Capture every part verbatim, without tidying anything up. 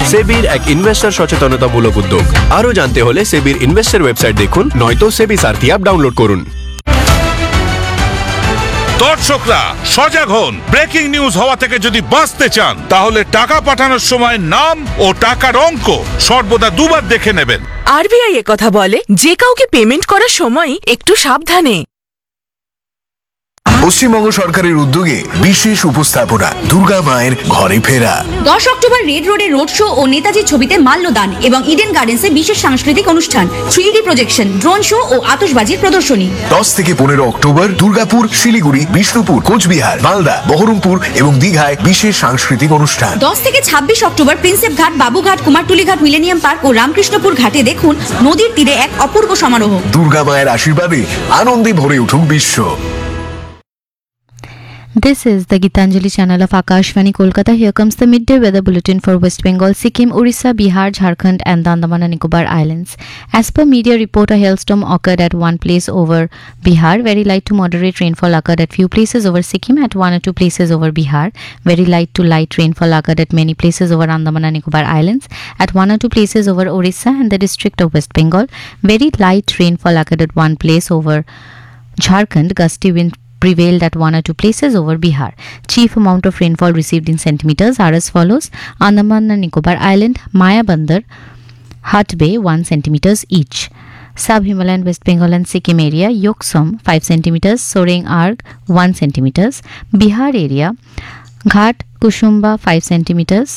সেবির এক ইনভেস্টর সচেতনতামূলক উদ্যোগ। আরো জানতে হলে সেবির ইনভেস্টর ওয়েবসাইট দেখুন, নয়তো সেবি সারথি অ্যাপ ডাউনলোড করুন। দর্শকরা সজাগ হন, ব্রেকিং নিউজ হওয়া থেকে যদি বাঁচতে চান তাহলে টাকা পাঠানোর সময় নাম ও টাকার অঙ্ক সর্বদা দুবার দেখে নেবেন। আরবিআই এ কথা বলে, যে কাউকে পেমেন্ট করার সময় একটু সাবধানে। পশ্চিমবঙ্গ সরকারের উদ্যোগে বিশেষ উপস্থাপনা দুর্গা মায়ের ঘরে ফেরা। দশ অক্টোবর রেড রোডে রোড শো ও নেতাজির ছবিতে মাল্যদান এবং ইডেন গার্ডেন্সে বিশেষ সাংস্কৃতিক অনুষ্ঠান, three D projection, drone show ও আতশবাজির প্রদর্শনী। দশ থেকে পনেরো অক্টোবর দুর্গাপুর, শিলিগুড়ি, বিষ্ণুপুর, কোচবিহার, মালদা, বহরমপুর এবং দীঘায় বিশেষ সাংস্কৃতিক অনুষ্ঠান। দশ থেকে ছাব্বিশ অক্টোবর প্রিন্সেপ ঘাট, বাবুঘাট, কুমারটুলি ঘাট, মিলেনিয়াম পার্ক ও রামকৃষ্ণপুর ঘাটে দেখুন নদীর তীরে এক অপূর্ব সমারোহ। দুর্গা মায়ের আশীর্বাদে আনন্দে ভরে উঠুক বিশ্ব। This is the Gitanjali channel of Akashvani Kolkata. Here comes the midday weather bulletin for West Bengal, Sikkim, Orissa, Bihar, Jharkhand and the Andaman and Nicobar Islands. As per media report, a hailstorm occurred at one place over Bihar. Very light to moderate rainfall occurred at few places over Sikkim, at one or two places over Bihar. Very light to light rainfall occurred at many places over Andaman and Nicobar Islands, at one or two places over Orissa and the district of West Bengal. Very light rainfall occurred at one place over Jharkhand. Gusty wind prevailed at one or two places over Bihar. Chief amount of rainfall received in centimeters are as follows: Andaman and Nicobar Island, Mayabandar, Hat Bay one centimeters each. Sub-Himalayan West Bengal and Sikkim area, Yoksom five centimeters, Soreng Arg one centimeters, Bihar area, Ghat Kushumba five centimeters,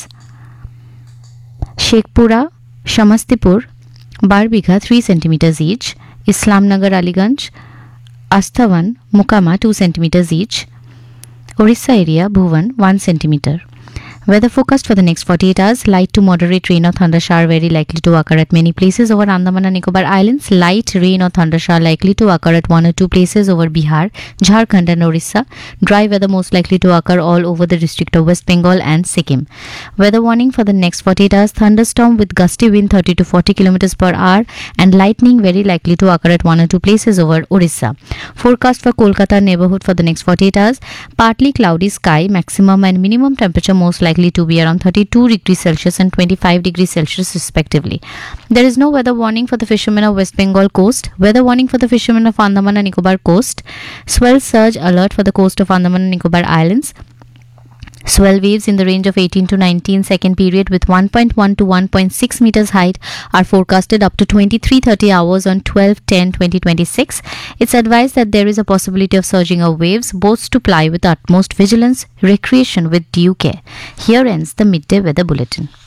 Shekhpura, Shamastipur, Barbigha three centimeters each, Islamnagar, Aliganj, Asthavan, Mukama two centimeters each. Orissa area, Bhuvan one centimeter. Weather forecast for the next forty-eight hours: light to moderate rain or thunder shower very likely to occur at many places over Andaman and Nicobar Islands. Light rain or thunder shower likely to occur at one or two places over Bihar, Jharkhand and Orissa. Dry weather most likely to occur all over the district of West Bengal and Sikkim. Weather warning for the next forty-eight hours: thunderstorm with gusty wind thirty to forty kilometers per hour and lightning very likely to occur at one or two places over Orissa. Forecast for Kolkata neighborhood for the next forty-eight hours: partly cloudy sky, maximum and minimum temperature most likely to be around thirty-two degrees Celsius and twenty-five degrees Celsius respectively. There is no weather warning for the fishermen of West Bengal coast. Weather warning for the fishermen of Andaman and Nicobar coast. Swell surge alert for the coast of Andaman and Nicobar Islands. Swell waves in the range of eighteen to nineteen second period with one point one to one point six meters height are forecasted up to twenty-three thirty hours on twelve ten twenty twenty-six. It's advised that there is a possibility of surging of waves. Boats to ply with utmost vigilance. Recreation with due care. Here ends the midday weather bulletin.